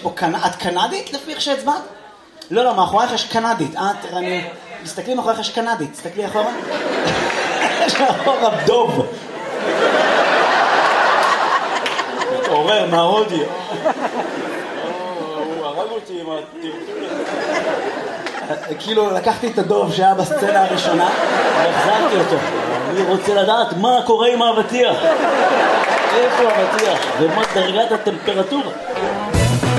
פה, את קנדית לפי איך שהצבעת? לא, מאחורייך יש קנדית. מסתכלי מאחורייך יש קנדית, תסתכלי אחורה. יש מאחורה דוב. מתעורר מההודי. הוא הרג אותי עם הטרטור הזה. כאילו לקחתי את הדוב שהיה בסצנה הראשונה והחזרתי אותו. אני רוצה לדעת מה קורה עם האבטיח. איפה האבטיח? ומה דרגת הטמפרטורה?